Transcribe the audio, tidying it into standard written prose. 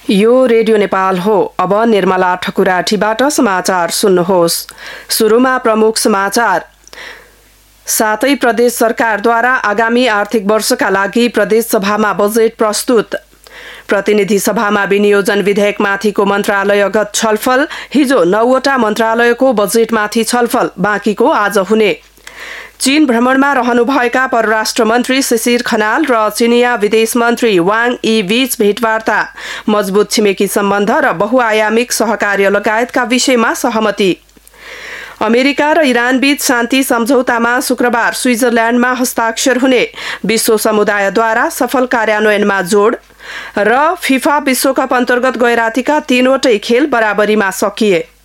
यो रेडियो नेपाल हो। अब निर्मला ठकुराठीबाट समाचार सुन्नुहोस्। सुरुमा प्रमुख समाचार। 7 प्रदेश सरकारद्वारा आगामी आर्थिक वर्षका लागि प्रदेश सभामा बजेट प्रस्तुत। प्रतिनिधि सभामा विनियोजन विधेयकमाथिको मन्त्रालयगत छलफल। हिजो 9वटा मन्त्रालयको बजेटमाथि छलफल, बाँकीको आज हुने। चीन भ्रमणमा रहनुभएका परराष्ट्र मन्त्री शिशिर खनाल र चिनिया विदेश मन्त्री वाङ यी बीच भेटवार्ता। मजबुत छिमेकी सम्बन्ध र बहुआयामिक सहकार्य लगायतका विषयमा सहमति। अमेरिका र इरान बीच शान्ति सम्झौतामा शुक्रबार स्विजरल्याण्डमा हस्ताक्षर हुने। विश्व समुदायद्वारा सफल कार्यान्वयनमा जोड। र फिफा विश्वकप अन्तर्गत गैरातीका 3वटै खेल बराबरीमा सकिए।